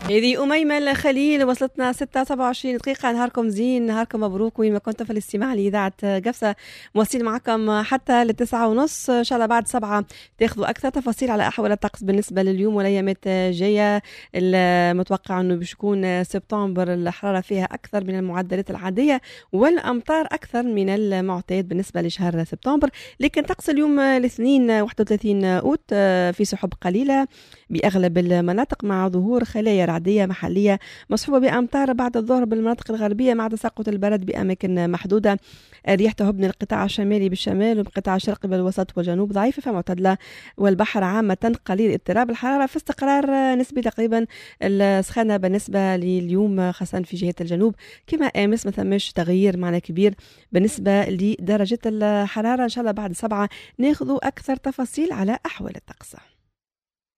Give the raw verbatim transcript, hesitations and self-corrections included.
هذه أميمة الخليل وصلتنا ستة سبعة وعشرين دقيقة. نهاركم زين، نهاركم مبروك وين ما كنتم في الاستماع لإذاعة قفصة. مواصلين معكم حتى للتسعة ونص إن شاء الله. بعد سبعة تاخذوا أكثر تفاصيل على أحوال الطقس بالنسبة لليوم والأيامات الجاية. المتوقع أنه باش يكون سبتمبر الحرارة فيها أكثر من المعدلات العادية والأمطار أكثر من المعتاد بالنسبة لشهر سبتمبر. لكن طقس اليوم الاثنين واحد وثلاثين أوت في سحب قليلة بأغلب المناطق مع ظهور خلايا رعدية محلية مصحوبة بأمطار بعد الظهر بالمناطق الغربية مع تساقط البرد بأماكن محدودة. الرياح تهب من القطاع الشمالي بالشمال والقطاع الشرقي بالوسط والجنوب ضعيفة فمعتدلة، والبحر عامة قليل اضطراب. الحرارة في استقرار نسبي تقريبا. السخانة بالنسبة لليوم خاصة في جهة الجنوب كما أمس ما ثمش تغيير معنى كبير بالنسبة لدرجة الحرارة. إن شاء الله بعد سبعة ناخذوا أكثر تفاصيل على أحوال الطقس.